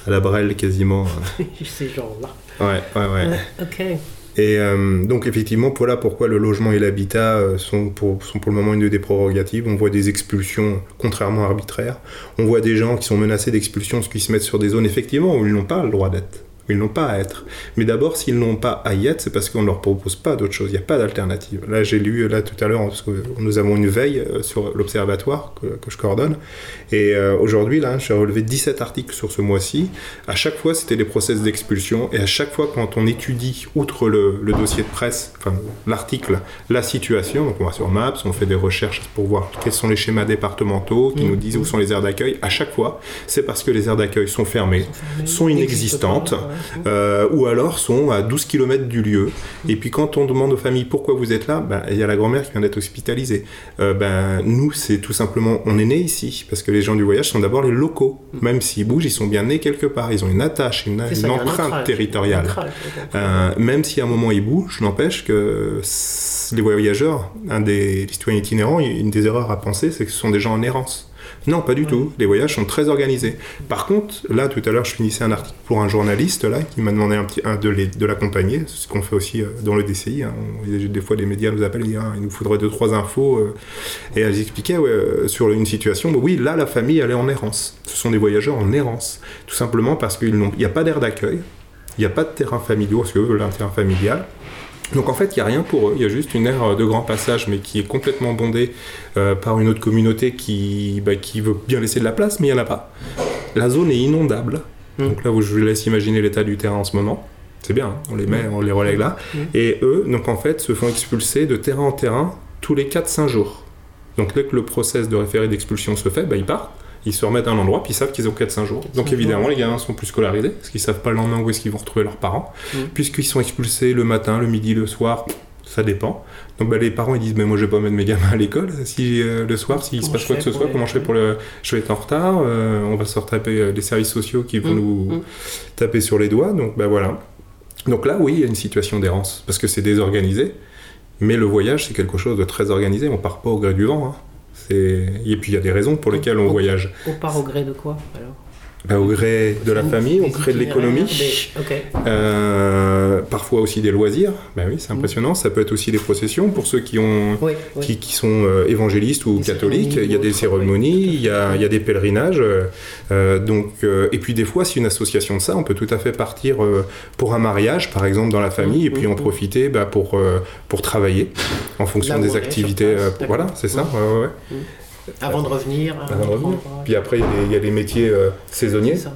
à la Brel quasiment. Ces gens-là. Ouais. Ok. Et donc effectivement, voilà pourquoi le logement et l'habitat sont pour le moment une des prérogatives. On voit des expulsions contrairement arbitraires. On voit des gens qui sont menacés d'expulsion parce qu'ils se mettent sur des zones effectivement où ils n'ont pas le droit d'être. Ils n'ont pas à être. Mais d'abord, s'ils n'ont pas à y être, c'est parce qu'on ne leur propose pas d'autre chose. Il n'y a pas d'alternative. Là, j'ai lu tout à l'heure, parce que nous avons une veille sur l'observatoire que je coordonne. Et aujourd'hui, là, j'ai relevé 17 articles sur ce mois-ci. À chaque fois, c'était des process d'expulsion. Et à chaque fois, quand on étudie, outre le dossier de presse, enfin l'article, la situation, donc on va sur Maps, on fait des recherches pour voir quels sont les schémas départementaux qui nous disent où sont les aires d'accueil. À chaque fois, c'est parce que les aires d'accueil sont fermées, sont inexistantes. Ou alors sont à 12 km du lieu. Et puis quand on demande aux familles pourquoi vous êtes là, il y a la grand-mère qui vient d'être hospitalisée. Nous, c'est tout simplement, on est nés ici, parce que les gens du voyage sont d'abord les locaux. Même s'ils bougent, ils sont bien nés quelque part. Ils ont une attache, une empreinte territoriale. Même si à un moment ils bougent, n'empêche que les voyageurs, les citoyens itinérants, une des erreurs à penser, c'est que ce sont des gens en errance. Non, pas du tout. Les voyages sont très organisés. Par contre, là, tout à l'heure, je finissais un article pour un journaliste là, qui m'a demandé de l'accompagner. C'est ce qu'on fait aussi dans le DCI. Des fois, les médias nous appellent et disent il nous faudrait 2-3 infos. Et elles expliquaient sur une situation. Oui, là, la famille, elle est en errance. Ce sont des voyageurs en errance. Tout simplement parce qu'il n'y a pas d'aire d'accueil. Il n'y a pas de terrain familial, parce qu'eux veulent un terrain familial. Donc en fait, il n'y a rien pour eux, il y a juste une aire de grand passage, mais qui est complètement bondée par une autre communauté qui veut bien laisser de la place, mais il n'y en a pas. La zone est inondable, donc là je vous laisse imaginer l'état du terrain en ce moment. C'est bien, on les relègue là. Et eux, donc en fait, se font expulser de terrain en terrain tous les 4-5 jours. Donc dès que le process de référé d'expulsion se fait, ils partent. Ils se remettent à un endroit, puis ils savent qu'ils ont 4-5 jours. Donc évidemment, les gamins sont plus scolarisés, parce qu'ils ne savent pas le lendemain où est-ce qu'ils vont retrouver leurs parents. Puisqu'ils sont expulsés le matin, le midi, le soir, ça dépend. Donc les parents ils disent mais moi je vais pas mettre mes gamins à l'école. Si le soir, s'il se passe quoi que ce soit, comment je fais pour je vais être en retard, on va se retaper les services sociaux qui vont nous taper sur les doigts. Donc voilà. Donc là, oui, il y a une situation d'errance, parce que c'est désorganisé. Mais le voyage, c'est quelque chose de très organisé. On part pas au gré du vent. Et puis il y a des raisons pour lesquelles on voyage. On part au gré de quoi alors ? Au gré de la famille, au gré de l'économie, parfois aussi des loisirs, oui, c'est impressionnant, ça peut être aussi des processions pour ceux qui sont évangélistes ou catholiques, il y a des cérémonies, il y a des pèlerinages, et puis des fois, si une association de ça, on peut tout à fait partir pour un mariage, par exemple, dans la famille, et puis en profiter pour travailler, en fonction des activités, voilà, c'est ça, Avant de revenir. Puis après, il y a les métiers saisonniers. C'est ça.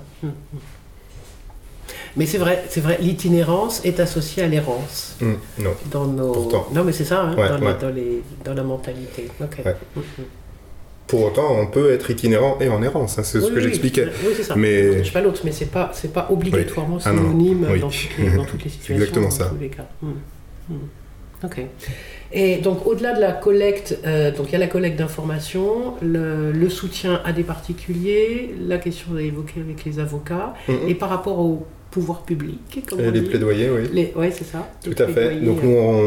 Mais c'est vrai, l'itinérance est associée à l'errance. Non. Pourtant. Non, mais c'est ça, dans la mentalité. Okay. Ouais. Pour autant, on peut être itinérant et en errance, c'est ce que j'expliquais. Oui, c'est ça. Mais... Je ne pas l'autre, mais c'est pas obligatoirement synonyme dans toutes les situations. C'est exactement ça. Dans tous les cas. Ok. Et donc au-delà de la collecte, donc il y a la collecte d'informations, le soutien à des particuliers, la question évoquée avec les avocats, et par rapport au pouvoir public. Les plaidoyers, oui. Oui, c'est ça. Tout à fait. Donc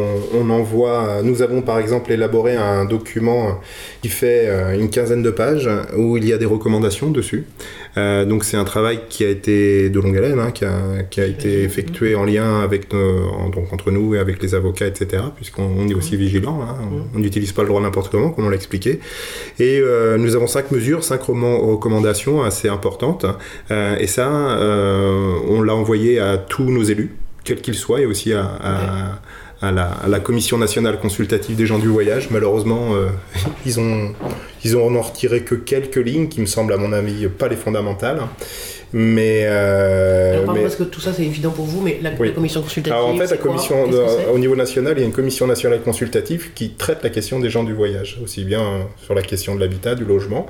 nous avons par exemple élaboré un document qui fait une quinzaine de pages où il y a des recommandations dessus. Donc c'est un travail qui a été de longue haleine, qui a été effectué en lien avec donc entre nous et avec les avocats, etc. Puisqu'on est aussi vigilant, on n'utilise pas le droit n'importe comment, comme on l'a expliqué. Et nous avons 5 mesures, 5 recommandations assez importantes. Et ça, on l'a envoyé à tous nos élus, quels qu'ils soient, et aussi à la Commission nationale consultative des gens du voyage. Malheureusement, ils en ont retiré que quelques lignes qui me semblent, à mon avis, pas les fondamentales. Mais parce que tout ça c'est évident pour vous, mais la commission consultative. Alors en fait, au niveau national, il y a une commission nationale consultative qui traite la question des gens du voyage, aussi bien sur la question de l'habitat, du logement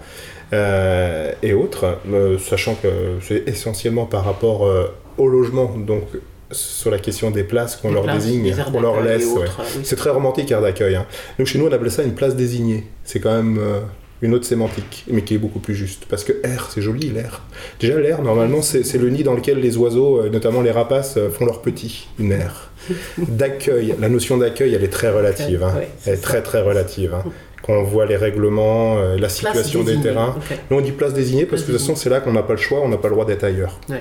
et autres, sachant que c'est essentiellement par rapport au logement, donc sur la question des places qu'on leur désigne, qu'on leur laisse. C'est très romantique, aire d'accueil. Donc chez nous, on appelle ça une place désignée. C'est quand même une autre sémantique, mais qui est beaucoup plus juste. Parce que air, c'est joli, l'air. Déjà, l'air, normalement, c'est le nid dans lequel les oiseaux, notamment les rapaces, font leurs petits. Une aire. D'accueil, la notion d'accueil, elle est très relative. Elle est très, très relative. Quand on voit les règlements, la situation des terrains. Nous, on dit place désignée parce que de toute façon, c'est là qu'on n'a pas le choix, on n'a pas le droit d'être ailleurs.